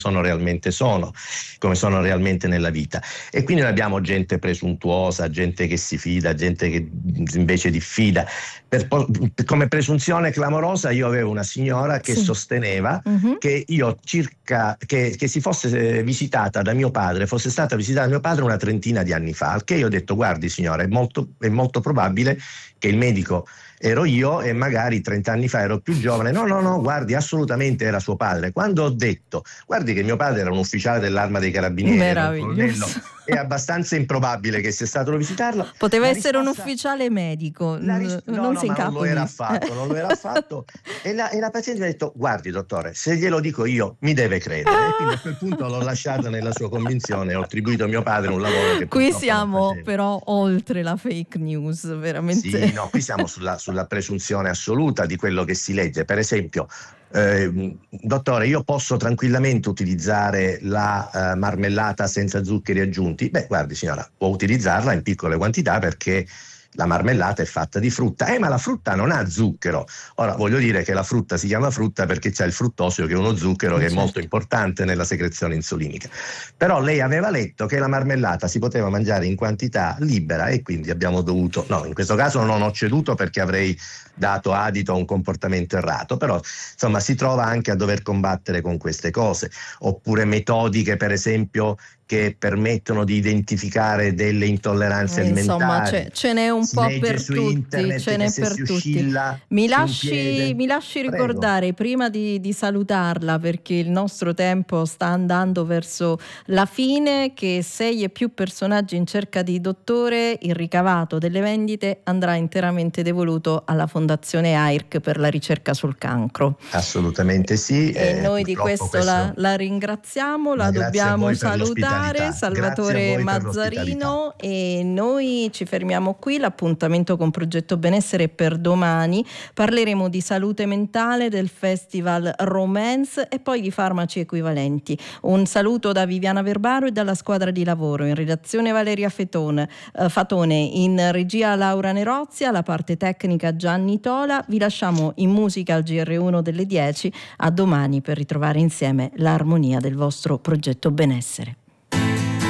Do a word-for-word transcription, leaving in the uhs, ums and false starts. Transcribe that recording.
sono realmente sono, come sono realmente nella vita. E quindi noi abbiamo gente presuntuosa, gente che si fida, gente che invece diffida. Per, come presunzione clamorosa io avevo una signora che Sì. sosteneva Mhm. che io circa che, che si fosse visitata da mio padre, fosse stata visitata da mio padre una trentina di anni fa, al che io ho detto: guardi signora, è molto, è molto probabile che il medico ero io e magari trenta anni fa ero più giovane. No, no, no, guardi, assolutamente era suo padre. Quando ho detto: guardi che mio padre era un ufficiale dell'Arma dei Carabinieri, era un colonnello, è abbastanza improbabile che sia stato a visitarlo. Poteva La essere risposta, un ufficiale medico, la ris- no, non no, si ma non lo era incaponi. affatto, non lo era affatto. E la, e la paziente mi ha detto: guardi dottore, se glielo dico io mi deve credere. E quindi a quel punto l'ho lasciata nella sua convinzione e ho attribuito a mio padre un lavoro che Qui purtroppo non siamo facevo. però oltre la fake news, veramente. Sì, no, qui siamo sulla, sulla presunzione assoluta di quello che si legge. Per esempio, eh, dottore, io posso tranquillamente utilizzare la eh, marmellata senza zuccheri aggiunti? Beh, guardi signora, può utilizzarla in piccole quantità perché la marmellata è fatta di frutta. Eh, ma la frutta non ha zucchero. Ora, voglio dire che la frutta si chiama frutta perché c'è il fruttosio, che è uno zucchero che è molto importante nella secrezione insulinica. Però lei aveva letto che la marmellata si poteva mangiare in quantità libera e quindi abbiamo dovuto, no, in questo caso non ho ceduto perché avrei dato adito a un comportamento errato, però insomma si trova anche a dover combattere con queste cose. Oppure metodiche, per esempio, che permettono di identificare delle intolleranze Insomma, alimentari. ce, ce n'è un Si po' legge per su tutti, internet ce che n'è se per si tutti. oscilla Mi su un lasci, piede. mi lasci Prego. ricordare, prima di, di salutarla, perché il nostro tempo sta andando verso la fine, che sei e più personaggi in cerca di dottore, il ricavato delle vendite andrà interamente devoluto alla Fondazione A I R C per la ricerca sul cancro. Assolutamente sì. E eh, noi di questo, questo... la, la ringraziamo, Ma la grazie a dobbiamo voi per salutare, l'ospitalità. Grazie a Salvatore voi per l'ospitalità. Mazzarino, e noi ci fermiamo qui. L'appuntamento con Progetto Benessere è per domani. Parleremo di salute mentale, del Festival Romance e poi di farmaci equivalenti. Un saluto da Viviana Verbaro e dalla squadra di lavoro. In redazione Valeria Fetone, eh, Fatone, in regia Laura Nerozia, la parte tecnica Gianni Tola. Vi lasciamo in musica al G R uno delle dieci. A domani per ritrovare insieme l'armonia del vostro progetto benessere.